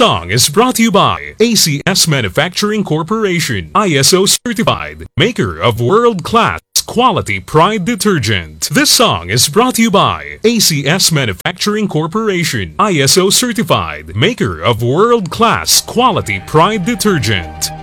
song is brought to you by ACS Manufacturing Corporation, ISO certified, maker of world-class quality Pride detergent. This song is brought to you by ACS Manufacturing Corporation, ISO certified, maker of world-class quality Pride detergent.